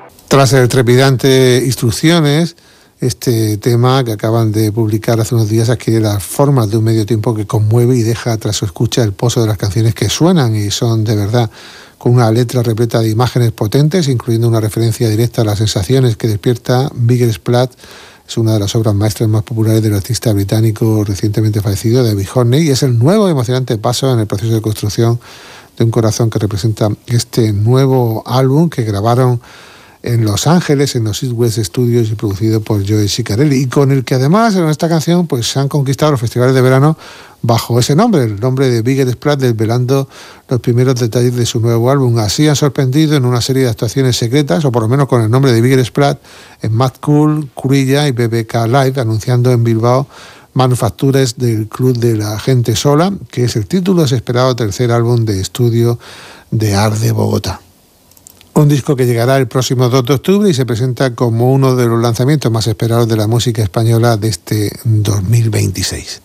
Tras el trepidante Instrucciones, este tema que acaban de publicar hace unos días adquiere las formas de un medio tiempo que conmueve y deja tras su escucha el pozo de las canciones que suenan y son de verdad, con una letra repleta de imágenes potentes, incluyendo una referencia directa a las sensaciones que despierta Bigger Splat. Es una de las obras maestras más populares del artista británico recientemente fallecido, David Horney, y es el nuevo y emocionante paso en el proceso de construcción de un corazón que representa este nuevo álbum que grabaron en Los Ángeles, en los East West Studios y producido por Joe Ciccarelli, y con el que además en esta canción pues se han conquistado los festivales de verano bajo ese nombre, el nombre de Bigger Splat, desvelando los primeros detalles de su nuevo álbum. Así han sorprendido en una serie de actuaciones secretas, o por lo menos con el nombre de Bigger Splat, en Mad Cool, Curilla y BBK Live, anunciando en Bilbao Manufactures del Club de la Gente Sola, que es el título desesperado tercer álbum de estudio de Art de Bogotá. Un disco que llegará el próximo 2 de octubre y se presenta como uno de los lanzamientos más esperados de la música española de este 2026.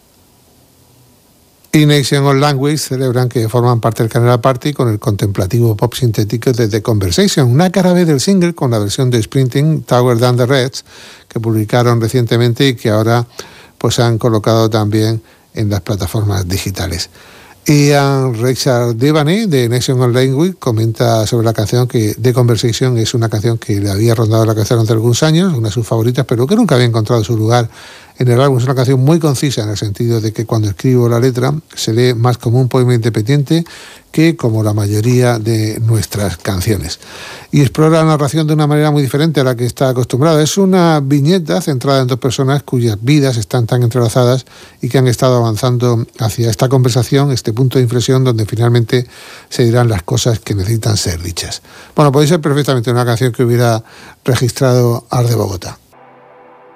Y Nation of Language celebran que forman parte del Canela Party con el contemplativo pop sintético de The Conversation, una cara B del single con la versión de Sprinting Tower Down the Reds que publicaron recientemente y que ahora pues han colocado también en las plataformas digitales. Ian Richard Devany de Nation of Language comenta sobre la canción que The Conversation es una canción que le había rondado la cabeza durante algunos años, una de sus favoritas, pero que nunca había encontrado su lugar en el álbum. Es una canción muy concisa en el sentido de que cuando escribo la letra se lee más como un poema independiente que como la mayoría de nuestras canciones. Y explora la narración de una manera muy diferente a la que está acostumbrado. Es una viñeta centrada en dos personas cuyas vidas están tan entrelazadas y que han estado avanzando hacia esta conversación, este punto de inflexión donde finalmente se dirán las cosas que necesitan ser dichas. Bueno, puede ser perfectamente una canción que hubiera registrado Art de Bogotá.